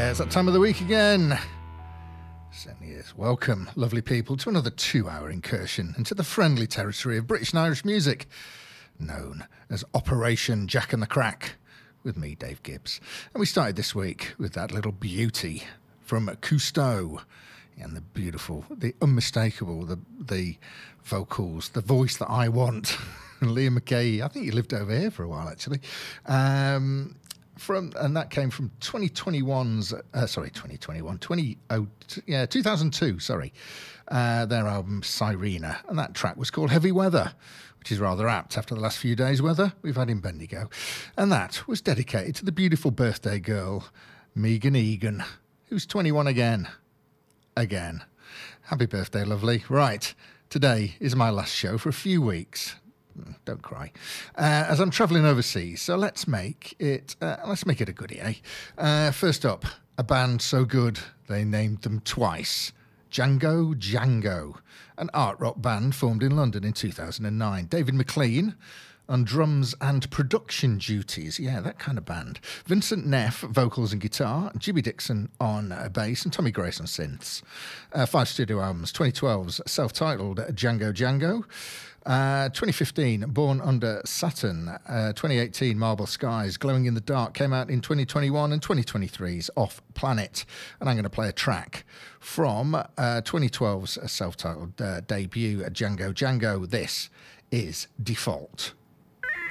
It's that time of the week again. Certainly is. Welcome, lovely people, to another 2-hour incursion into the friendly territory of British and Irish music, known as Operation Jack and the Crack, with me, Dave Gibbs. And we started this week with that little beauty from Cousteau, and the beautiful, the unmistakable, the vocals, the voice that I want. And Liam McKay, I think he lived over here for a while, actually. And that came from 2002, their album Sirena, and that track was called Heavy Weather, which is rather apt after the last few days' weather we've had in Bendigo. And that was dedicated to the beautiful birthday girl, Megan Egan, who's 21 again. Happy birthday, lovely. Right, today is my last show for a few weeks. Don't cry. As I'm travelling overseas, so let's make it a goodie, eh? First up, a band so good they named them twice. Django Django, an art rock band formed in London in 2009. David McLean on drums and production duties. Yeah, that kind of band. Vincent Neff, vocals and guitar. Jimmy Dixon on bass and Tommy Grace on synths. 5 studio albums. 2012's self-titled Django Django. 2015, Born Under Saturn. 2018, Marble Skies, Glowing in the Dark, came out in 2021, and 2023's Off Planet. And I'm going to play a track from 2012's self-titled debut, Django Django. This is Default.